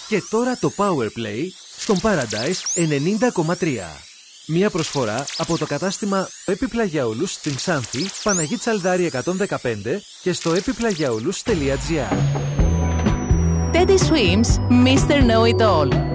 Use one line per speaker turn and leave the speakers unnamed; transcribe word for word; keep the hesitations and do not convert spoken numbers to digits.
Και τώρα το Powerplay στον Paradise ενενήντα κόμμα τρία. Μία προσφορά από το κατάστημα Επιπλαγιαούλους στην Ξάνθη, Παναγή Τσαλδάρη εκατόν δεκαπέντε και στο επιπλαγιαούλους τελεία τζι άρ.
Teddy Swims, μίστερ Know It All.